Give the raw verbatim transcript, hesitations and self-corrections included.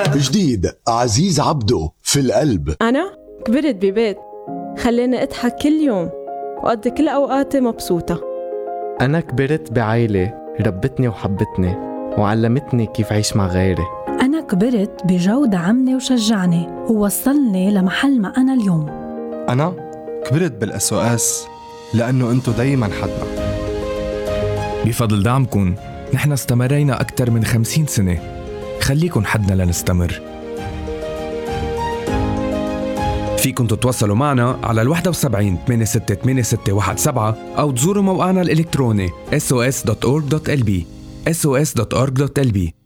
جديد عزيز عبده في القلب. أنا كبرت ببيت خليني أضحك كل يوم وأقضي كل أوقاتي مبسوطة. أنا كبرت بعائلة ربتني وحبتني وعلمتني كيف عيش مع غيري. أنا كبرت بجو دعمني وشجعني ووصلني لمحل ما أنا اليوم. أنا كبرت بالأس أو أس لأنه أنتو دايما حدنا. بفضل دعمكن نحن استمرينا أكثر من خمسين سنة. خليكن حدنا لنستمر. فيكن تتواصلوا معنا على الواحد وسبعين ثمانية ستة ثمانية ستة واحد سبعة أو تزوروا موقعنا الإلكتروني اس او اس دوت اورج دوت ال بي اس او اس دوت اورج دوت ال بي.